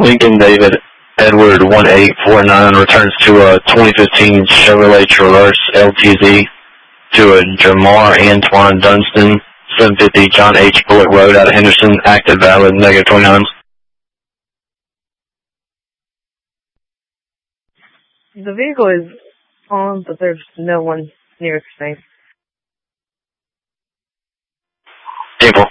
Lincoln David Edward 1849 returns to a 2015 Chevrolet Traverse LTZ to a Jamar Antoine Dunstan, 750 John H. Bullock Road out of Henderson, active valid, negative 29. The vehicle is on, but there's no one near its name. April.